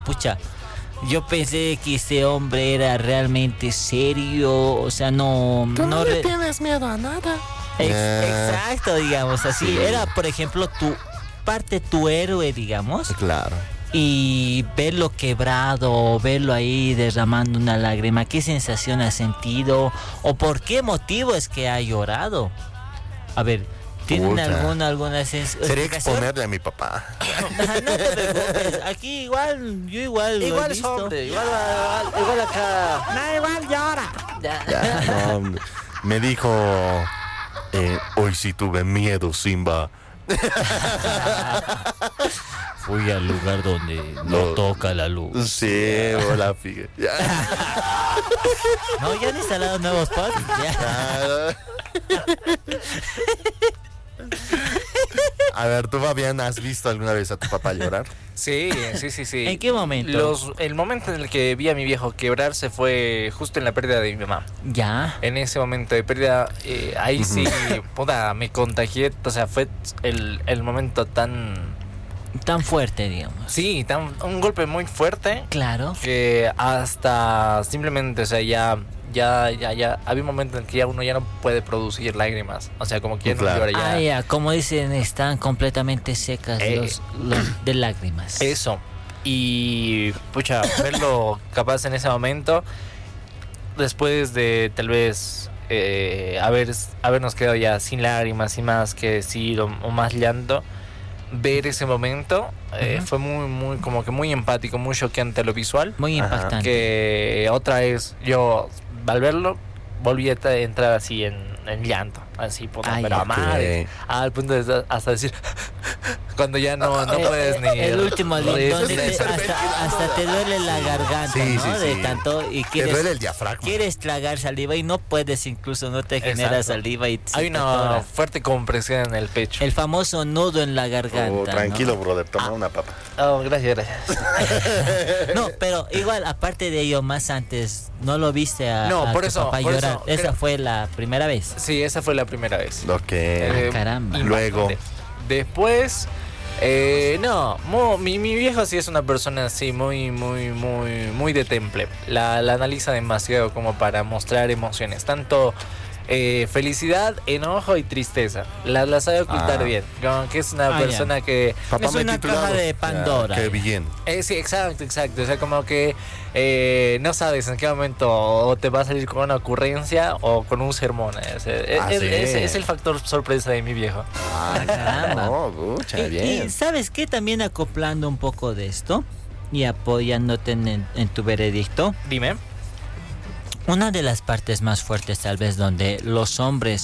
pucha, yo pensé que este hombre era realmente serio, o sea, no... Tú no no le re- tienes miedo a nada. Exacto, digamos, así. Sí. Era, por ejemplo, tu héroe, digamos. Claro. Y verlo quebrado, verlo ahí derramando una lágrima, ¿qué sensación has sentido? ¿O por qué motivo es que ha llorado? A ver, ¿tienen Pucha. alguna sensación? Sería exponerle a mi papá. No te preocupes, aquí yo igual lo he Igual es visto. hombre, igual acá. No, igual llora. Ya, no, hombre. Me dijo, hoy sí tuve miedo, Simba. Fui al lugar donde no No. toca la luz. Sí, hola, fíjate. Ya. No, ya han instalado nuevos pods. Ya. A ver, tú, Fabián, ¿has visto alguna vez a tu papá llorar? Sí. ¿En qué momento? El momento en el que vi a mi viejo quebrarse fue justo en la pérdida de mi mamá. Ya. En ese momento de pérdida, ahí sí, puta, me contagié. O sea, fue el momento tan... Tan fuerte, digamos. Sí, un golpe muy fuerte Claro. que hasta simplemente, o sea, ya había un momento en que ya uno ya no puede producir lágrimas. O sea, como que ya no Claro. llora ya. Ah, ya, como dicen, están completamente secas los de lágrimas. Eso. Y, pucha, verlo capaz en ese momento, después de tal vez habernos quedado ya sin lágrimas, sin más que decir o más llanto, ver ese momento fue muy, como que muy empático, muy choqueante a lo visual. Muy Ajá. impactante. Que otra vez yo, al verlo, volví a entrar así en llanto, así, puta, Ay, pero a ok. madre, al punto de hasta decir, cuando ya no puedes ni... El último reír, donde hasta te duele la garganta, Sí, ¿no? sí, De sí. tanto y Te duele el diafragma. quieres tragar saliva y no puedes, incluso no te genera Exacto. saliva y se Hay te una atora. fuerte compresión en el pecho. El famoso nudo en la garganta. Oh, tranquilo, ¿no? brother, toma una papa. Oh, gracias. No, pero igual, aparte de ello, más antes, ¿no lo viste a Por tu eso, papá por llorar? eso, Esa creo- fue la primera vez. Sí, esa fue la primera vez. Ok. caramba. impactante. Luego. Después, mi viejo sí es una persona así muy de temple. La analiza demasiado como para mostrar emociones, tanto felicidad, enojo y tristeza. Las sabe ocultar bien. Como que es una Ah, persona ya. que... Papá Es me una titularon. caja de Pandora. Qué bien. Sí, exacto. O sea, como que no sabes en qué momento o te va a salir con una ocurrencia o con un sermón. Sí. Es el factor sorpresa de mi viejo. Ah, caramba. no, pucha, Y bien. ¿sabes qué? También acoplando un poco de esto y apoyándote en tu veredicto, Dime. una de las partes más fuertes tal vez donde los hombres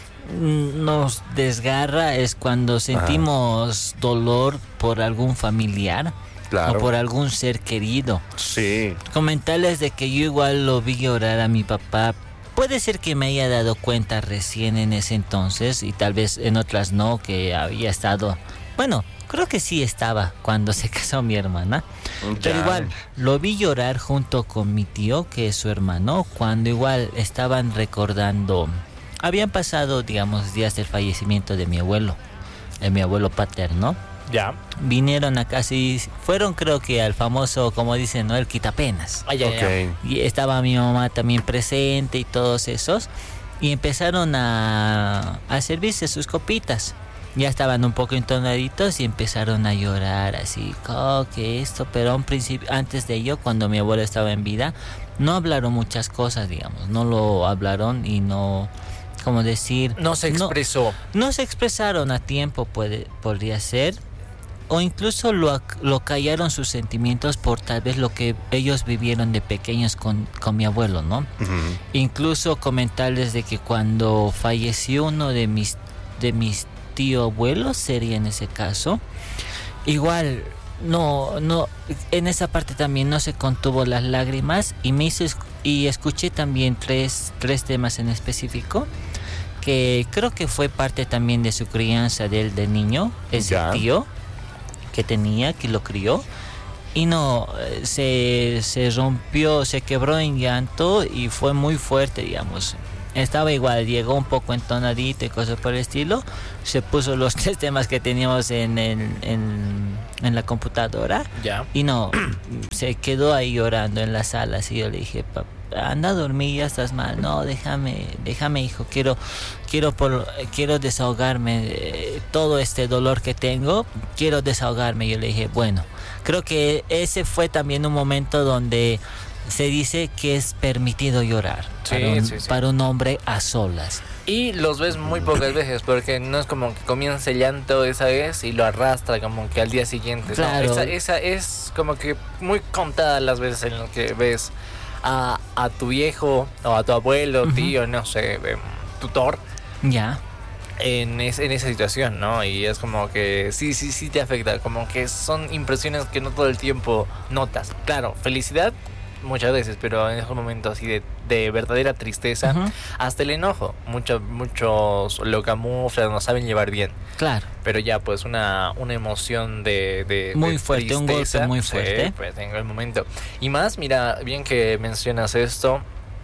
nos desgarra es cuando sentimos dolor por algún familiar Claro. o por algún ser querido. Sí. Comentarles de que yo igual lo vi llorar a mi papá. Puede ser que me haya dado cuenta recién en ese entonces y tal vez en otras no, que había estado... Bueno, creo que sí estaba cuando se casó mi hermana. Pero Ya. igual, lo vi llorar junto con mi tío, que es su hermano, cuando igual estaban recordando... Habían pasado, digamos, días del fallecimiento de mi abuelo paterno. Ya. Vinieron a casi... Fueron creo que al famoso, como dicen, ¿no? El quitapenas. Ay, ay, ay. Ok. Y estaba mi mamá también presente y todos esos. Y empezaron a servirse sus copitas. Ya estaban un poco entonaditos y empezaron a llorar así, oh, que esto, pero a un principio, antes de ello, cuando mi abuelo estaba en vida, no hablaron muchas cosas, digamos, no lo hablaron y no, como decir... No se expresó. No se expresaron a tiempo, podría ser, o incluso lo callaron sus sentimientos por tal vez lo que ellos vivieron de pequeños con mi abuelo, ¿no? Ujú. Incluso comentarles de que cuando falleció uno de mis tío abuelos, sería en ese caso, igual no, en esa parte también no se contuvo las lágrimas y y escuché también tres temas en específico que creo que fue parte también de su crianza de niño, ese Ya. tío que tenía, que lo crió. Y no, se rompió, se quebró en llanto y fue muy fuerte, digamos. Estaba igual, llegó un poco entonadito y cosas por el estilo. Se puso los tres temas que teníamos en en la computadora. Ya. Y no, se quedó ahí llorando en la sala. Así yo le dije, anda a dormir, ya estás mal. No, déjame, hijo, quiero desahogarme de todo este dolor que tengo. Quiero desahogarme. Yo le dije, bueno, creo que ese fue también un momento donde se dice que es permitido llorar para un hombre a solas. Y los ves muy pocas veces, porque no es como que comienza el llanto esa vez y lo arrastra como que al día siguiente. Claro. ¿No? Esa es como que muy contada las veces en las que ves a tu viejo o a tu abuelo, tío, no sé, tutor. Ya. En esa situación, ¿no? Y es como que sí te afecta, como que son impresiones que no todo el tiempo notas. Claro, felicidad muchas veces, pero en esos momentos así de verdadera tristeza, hasta el enojo, muchos lo camuflan, no saben llevar bien. Claro. Pero ya pues una emoción de muy fuerte, tristeza, un golpe muy fuerte. Sí, pues en el momento. Y más, mira, bien que mencionas esto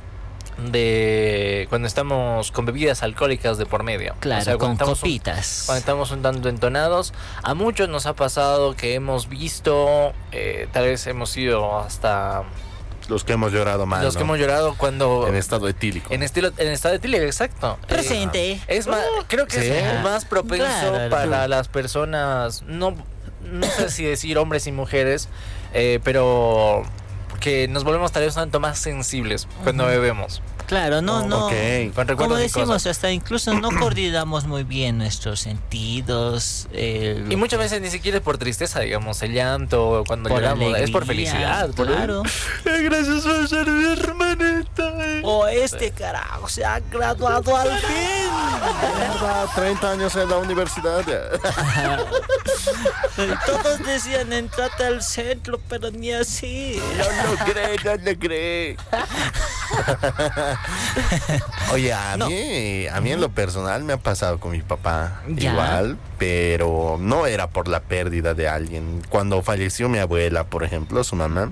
de cuando estamos con bebidas alcohólicas de por medio. Claro, o sea, con copitas. Cuando estamos un tanto entonados, a muchos nos ha pasado que hemos visto, tal vez hemos ido hasta... Los que hemos llorado mal. Los que hemos llorado cuando... En estado etílico. En estado etílico, exacto. Presente. Es más, creo que es más propenso para las personas, no sé si decir hombres y mujeres, pero que nos volvemos tal vez un tanto más sensibles cuando bebemos. Claro, no. Okay. Como decimos, hasta incluso no coordinamos muy bien nuestros sentidos. Y muchas veces ni siquiera es por tristeza, digamos, el llanto, cuando lloramos, alegría, es por felicidad. Claro. Gracias por ser mi hermanita. Este carajo se ha graduado al fin. Verdad, 30 años en la universidad. Todos decían, entrate al centro, pero ni así. No lo cree. Oye, a mí en lo personal me ha pasado con mi papá igual, pero no era por la pérdida de alguien. Cuando falleció mi abuela, por ejemplo, su mamá,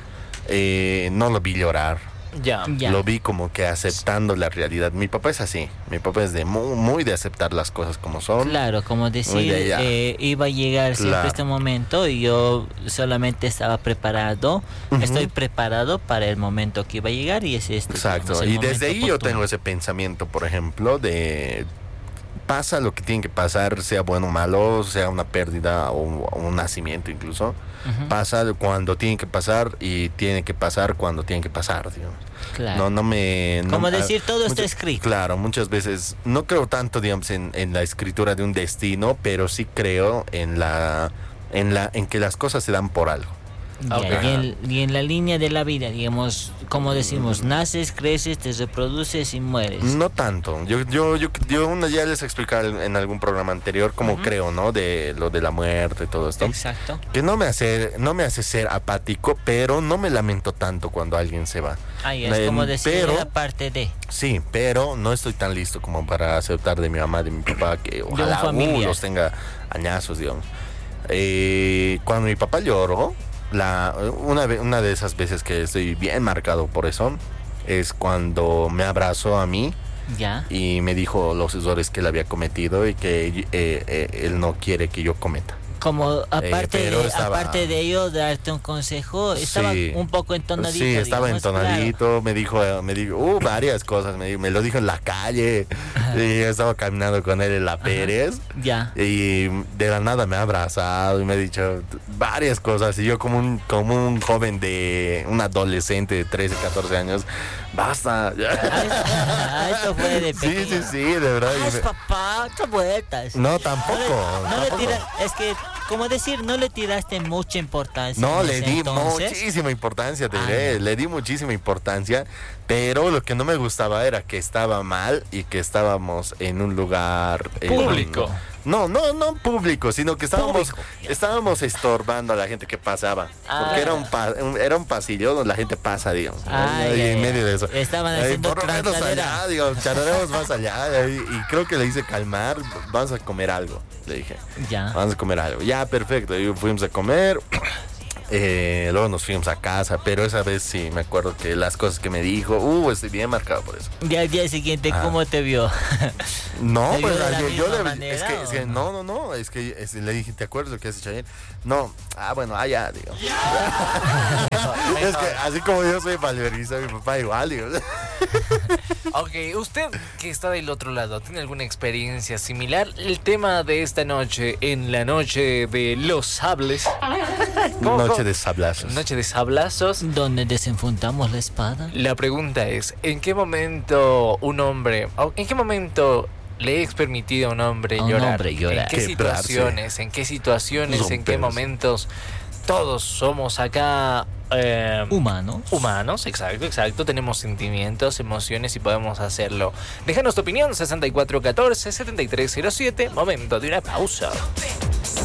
no lo vi llorar. Ya. Lo vi como que aceptando la realidad. Mi papá es así. Mi papá es de muy de aceptar las cosas como son. Claro, como decir, iba a llegar siempre este momento y yo solamente estaba preparado. Estoy preparado para el momento que iba a llegar y ese es exacto. Y desde ahí yo tengo ese pensamiento, por ejemplo, de pasa lo que tiene que pasar, sea bueno o malo, sea una pérdida o un nacimiento incluso. Pasa cuando tiene que pasar y tiene que pasar cuando tiene que pasar, digamos. Claro. Como decir, todo está escrito. Claro, muchas veces no creo tanto, digamos, en la escritura de un destino, pero sí creo en que las cosas se dan por algo. Y en la línea de la vida, digamos, como decimos, naces, creces, te reproduces y mueres. No tanto. Yo ya les expliqué en algún programa anterior cómo creo, ¿no? De lo de la muerte y todo esto. Exacto. Que no me hace ser apático, pero no me lamento tanto cuando alguien se va. Es como decir, la parte de. Sí, pero no estoy tan listo como para aceptar de mi mamá, de mi papá, que ojalá los tenga añazos, digamos. Cuando mi papá lloró, una de esas veces que estoy bien marcado por eso es cuando me abrazó a mí y me dijo los errores que él había cometido y que él no quiere que yo cometa. Como aparte de ello, darte un consejo, estaba un poco entonadito. Sí, estaba entonadito, claro. me dijo varias cosas, me lo dijo en la calle. Y yo estaba caminando con él en la Pérez. Y de la nada me ha abrazado y me ha dicho varias cosas. Y yo como un joven un adolescente de 13, 14 años, basta. Esto fue de pequeño. Sí, de verdad. Papá, ¿qué vueltas? No, tampoco. No le tiras, es que, como decir, no le tiraste mucha importancia. No, le di muchísima importancia, le di muchísima importancia, pero lo que no me gustaba era que estaba mal y que estábamos en un lugar público. No público, sino que estábamos estorbando a la gente que pasaba. Porque era un pasillo donde la gente pasa, digamos. Y en medio de eso. Estaban haciendo por lo menos allá, digo, charlaremos más allá. Y creo que le hice calmar, vamos a comer algo, le dije. Vamos a comer algo. Ya, perfecto. Y fuimos a comer. Luego nos fuimos a casa, pero esa vez sí me acuerdo que las cosas que me dijo, estoy bien marcado por eso. Y al día siguiente, ¿cómo te vio? No, ¿Te pues vio de la yo misma le manera, es que no, es que le dije, ¿te acuerdas lo que has hecho ayer? No, bueno, ya, digo. Es que así como yo soy valverista, mi papá igual, digo. Ok, usted que está del otro lado, ¿tiene alguna experiencia similar? El tema de esta noche, en la noche de los sables. Noche de sablazos. Noche de sablazos. Donde desenfundamos la espada. La pregunta es, ¿en qué momento en qué momento le es permitido a un hombre llorar? ¿En qué situaciones? ¿En qué situaciones? ¿En qué momentos? Todos somos acá humanos, exacto. Tenemos sentimientos, emociones y podemos hacerlo. Déjanos tu opinión, 6414-7307. Momento de una pausa.